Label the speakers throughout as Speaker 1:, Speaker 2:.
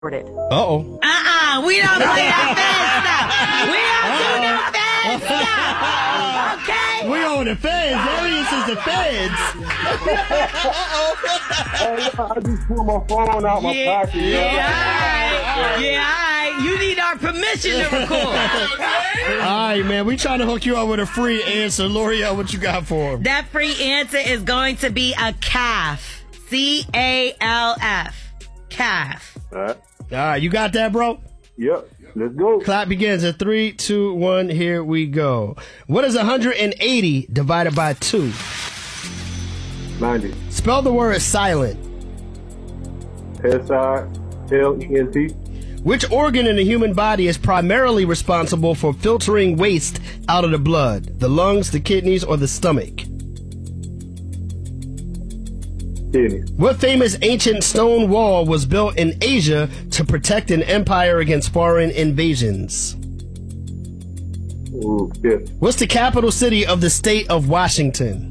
Speaker 1: Uh-oh.
Speaker 2: We don't play that fast stuff. We don't do no fast stuff. Okay?
Speaker 1: We on the feds. Darius is the feds.
Speaker 3: I just pulled my phone out my pocket.
Speaker 2: Yeah, all right. You need our permission to record.
Speaker 1: All right, man. We trying to hook you up with a free answer. L'Oreal, what you got for him?
Speaker 2: That free answer is going to be a calf. C-A-L-F. Calf.
Speaker 3: All
Speaker 1: right, you got that, bro?
Speaker 3: Yep. Let's go.
Speaker 1: Clap begins at 3, 2, 1. Here we go. What is 180 divided by 2?
Speaker 3: 90.
Speaker 1: Spell the word silent.
Speaker 3: S-I-L-E-N-T.
Speaker 1: Which organ in the human body is primarily responsible for filtering waste out of the blood? The lungs, the kidneys, or the stomach?
Speaker 3: Kidney.
Speaker 1: What famous ancient stone wall was built in Asia to protect an empire against foreign invasions?
Speaker 3: Ooh, yeah.
Speaker 1: What's the capital city of the state of Washington?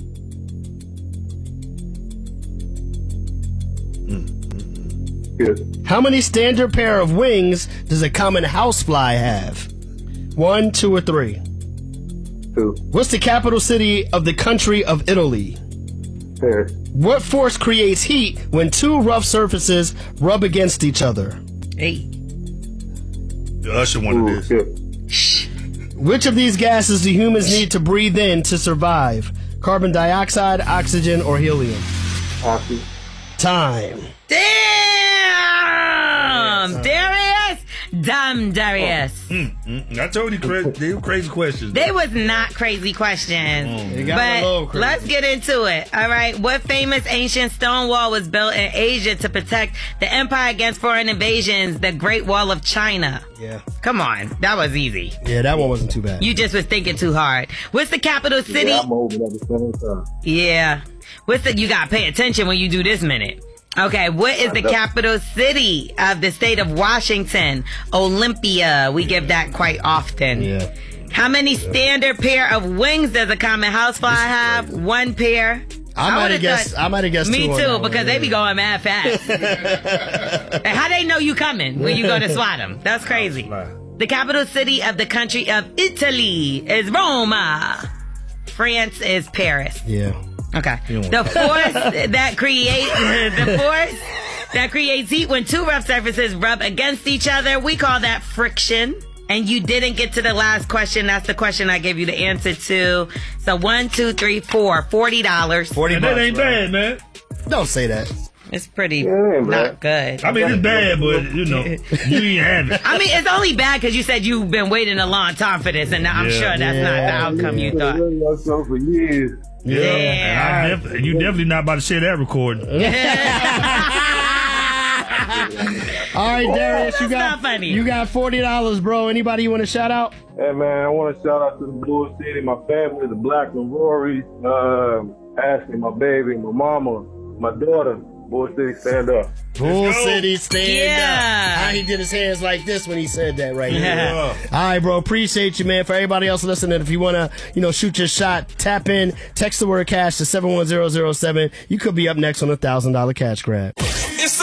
Speaker 3: Yeah.
Speaker 1: How many standard pair of wings does a common housefly have? 1, 2, or 3?
Speaker 3: 2.
Speaker 1: What's the capital city of the country of Italy?
Speaker 3: Paris.
Speaker 1: What force creates heat when two rough surfaces rub against each other?
Speaker 2: Hey.
Speaker 4: Usher one of this.
Speaker 3: Yeah.
Speaker 1: Which of these gases do humans need to breathe in to survive? Carbon dioxide, oxygen, or helium?
Speaker 3: Oxy.
Speaker 1: Time.
Speaker 2: Damn! Darius? Dumb Darius.
Speaker 4: I told you they were crazy questions.
Speaker 2: They was not crazy questions.
Speaker 1: They got a little
Speaker 2: But
Speaker 1: crazy.
Speaker 2: let's get into it. All right. What famous ancient stone wall was built in Asia to protect the empire against foreign invasions? The Great Wall of China.
Speaker 1: Yeah.
Speaker 2: Come on. That was easy.
Speaker 1: Yeah, that one wasn't too bad.
Speaker 2: You just was thinking too hard. What's the capital city?
Speaker 3: Yeah, I'm over at the same time.
Speaker 2: Yeah. You gotta pay attention when you do this minute. Okay, what is the capital city of the state of Washington? Olympia. We give that quite often.
Speaker 1: Yeah.
Speaker 2: How many standard pair of wings does a common housefly have? 1 pair.
Speaker 1: I might have guessed.
Speaker 2: Me
Speaker 1: 2 on
Speaker 2: too,
Speaker 1: that one,
Speaker 2: because they be going mad fast. And how they know you coming when you go to swat them? That's crazy. The capital city of the country of Italy is Roma. France is Paris.
Speaker 1: Yeah.
Speaker 2: Okay. The force that creates heat when two rough surfaces rub against each other, we call that friction. And you didn't get to the last question. That's the question I gave you the answer to. So 1, 2, 3, 4, $40.
Speaker 1: $40.
Speaker 4: That ain't bad, man.
Speaker 1: Don't say that.
Speaker 2: It's pretty
Speaker 3: Yeah,
Speaker 2: not good.
Speaker 4: I mean, it's bad, but you ain't have it.
Speaker 2: I mean, it's only bad because you said you've been waiting a long time for this, and I'm sure that's not the outcome you thought.
Speaker 3: So for years.
Speaker 2: Yeah.
Speaker 4: And you definitely not about to share that recording.
Speaker 1: All right, Darius,
Speaker 2: That's not funny.
Speaker 1: you got $40, bro. Anybody you want to shout out?
Speaker 3: Hey, man, I want to shout out to the Blue City, my family, the Black and Rory, Ashley, my baby, my mama, my daughter. Bull City, stand up.
Speaker 1: Bull City, stand
Speaker 2: Yeah.
Speaker 1: up. How he did his hands like this when he said that right
Speaker 2: Yeah.
Speaker 1: now. All right, bro. Appreciate you, man. For everybody else listening, if you want to, shoot your shot, tap in, text the word cash to 71007. You could be up next on $1,000 cash grab.